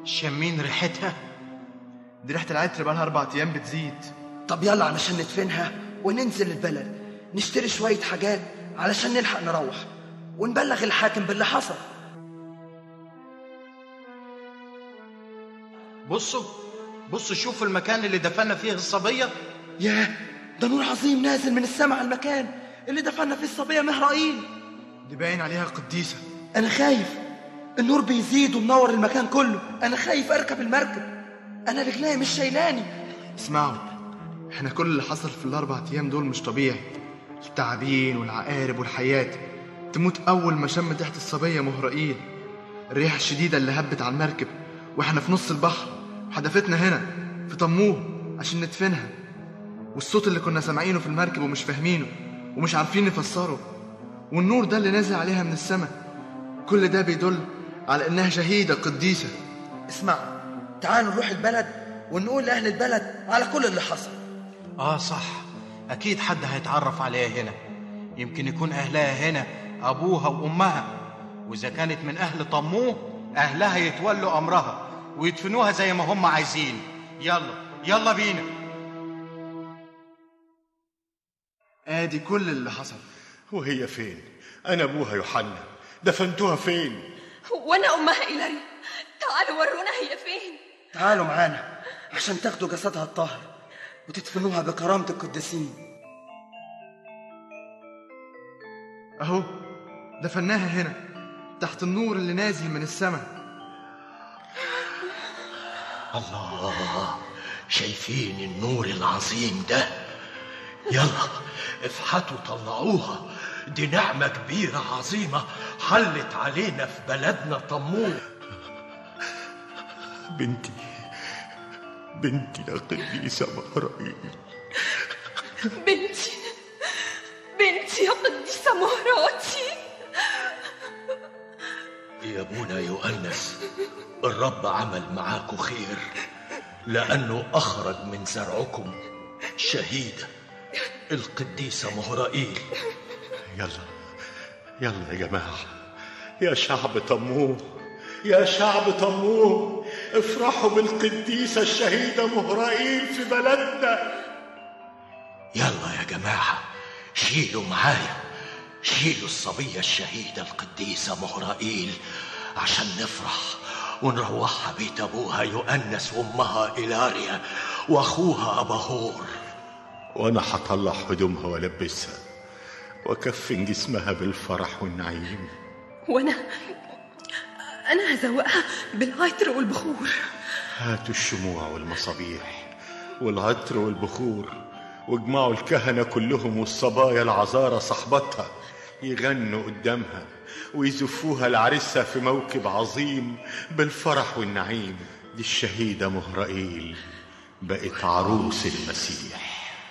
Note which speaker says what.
Speaker 1: شامين ريحتها؟
Speaker 2: دي ريحة العطر بقالها 4 أيام بتزيد.
Speaker 3: طب يلا علشان ندفنها وننزل البلد نشتري شوية حاجات علشان نلحق نروح ونبلغ الحاكم باللي حصل.
Speaker 1: بصوا شوفوا المكان اللي دفنا فيه الصبية.
Speaker 3: ياه، ده نور عظيم نازل من السماء على المكان اللي دفنا فيه الصبية مهرائيل.
Speaker 2: دي باين عليها قديسة.
Speaker 3: أنا خايف، النور بيزيد ومنور المكان كله. أنا خايف أركب المركب، أنا رجلي مش شايلاني.
Speaker 2: اسمعوا، احنا كل اللي حصل في ال4 أيام دول مش طبيعي. التعابين والعقارب والحيات تموت أول ما شمت ريحة الصبية مهرائيل. الريح الشديدة اللي هبت على المركب واحنا في نص البحر وحدفتنا هنا في طموه عشان ندفنها. والصوت اللي كنا سامعينه في المركب ومش فاهمينه ومش عارفين نفسره، والنور ده اللي نازل عليها من السماء، كل ده بيدل على إنها شهيدة قديسة.
Speaker 3: اسمع، تعالوا نروح البلد ونقول لأهل البلد على كل اللي حصل.
Speaker 1: صح، أكيد حد هيتعرف عليها هنا. يمكن يكون أهلها هنا أبوها وأمها، وإذا كانت من أهل طموه أهلها يتولوا أمرها ويدفنوها زي ما هم عايزين. يلا بينا.
Speaker 2: ادي كل اللي حصل.
Speaker 4: وهي فين؟ أنا أبوها يوحنا، دفنتوها فين؟
Speaker 5: وأنا أمها إيلاريا. تعالوا ورونا هي فين.
Speaker 3: تعالوا معانا عشان تاخدوا جسدها الطاهر وتدفنوها بكرامة القديسين.
Speaker 2: اهو دفناها هنا تحت النور اللي نازل من السماء.
Speaker 6: الله، شايفين النور العظيم ده؟ يلا افحتوا طلعوها، دي نعمة كبيرة عظيمة حلت علينا في بلدنا طموح.
Speaker 4: بنتي يا قديسة مهرائيل.
Speaker 5: بنتي يا قديسة مهراتي.
Speaker 6: يا ابونا يؤنس، الرب عمل معاكم خير، لأنه أخرج من زرعكم شهيدة القديسة مهرائيل.
Speaker 4: يلا يا جماعة، يا شعب طموه، يا شعب طموه، افرحوا بالقديسة الشهيدة مهرائيل في بلدنا.
Speaker 6: يلا يا جماعة، شيلوا معايا، شيلوا الصبية الشهيدة القديسة مهرائيل عشان نفرح ونروحها بيت أبوها يؤنس وأمها إيلاريا وأخوها أباهور.
Speaker 4: وأنا هطلع هدومها وألبسها وأكفن جسمها بالفرح والنعيم.
Speaker 5: أنا هزوقها بالعطر والبخور.
Speaker 4: هاتوا الشموع والمصابيح والعطر والبخور، واجمعوا الكهنة كلهم والصبايا العذارى صحبتها يغنوا قدامها ويزفوها لعرسها في موكب عظيم بالفرح والنعيم. دي الشهيدة مهرائيل بقت عروس المسيح.